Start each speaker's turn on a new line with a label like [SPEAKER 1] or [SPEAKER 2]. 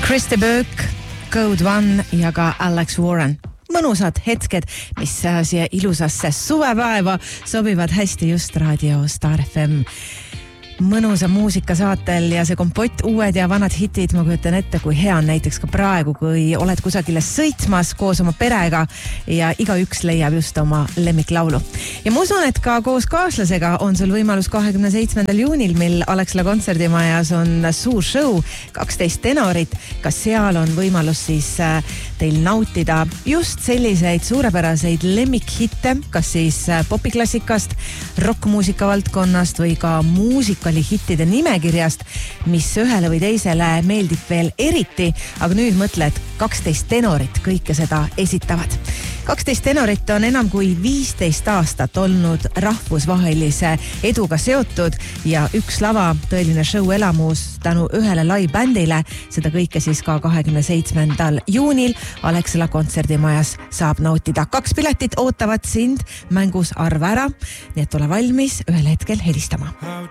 [SPEAKER 1] Christy Burke, Code One ja ka Alex Warren. Mõnusad hetked, mis siia ilusasse suvepäeva sobivad hästi just raadio Star FM. Mõnusa muusikasaatel ja see kompott uued ja vanad hitid, ma kujutan ette, kui hea on näiteks ka praegu, kui oled kusagile sõitmas koos oma perega ja igaüks leiab just oma lemmiklaulu. Ja ma usun, et ka koos kaaslasega on sul võimalus 27. juunil, mil Alexela kontserdimajas on suur show, 12 tenorit. Ka seal on võimalus siis teil nautida just selliseid suurepäraseid lemmikhitte, kas siis popiklassikast, rockmuusika valdkonnast või ka hittide nimekirjast, mis ühele või teisele meeldib veel eriti, aga nüüd mõtle, et 12 tenorit kõike seda esitavad. 12 tenorit on enam kui 15 aastat olnud rahvusvahelise eduga seotud ja üks lava, tõeline show elamus tänu ühele live-bändile, seda kõike siis ka 27. juunil Alexela kontserdimajas saab nautida. 2 piletit ootavad sind, mängus arv ära, nii et ole valmis ühel hetkel helistama.